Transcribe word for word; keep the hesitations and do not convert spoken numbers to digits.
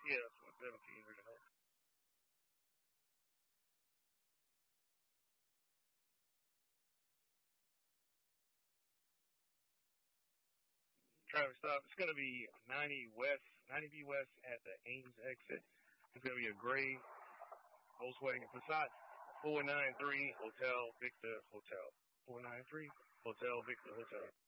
Yeah, it's one seventeen right now. Traffic stop. It's gonna be ninety West, ninety B West at the Ames exit. It's gonna be a gray Volkswagen Passat. four nine three Hotel Victor Hotel. four nine three Hotel Victor Hotel.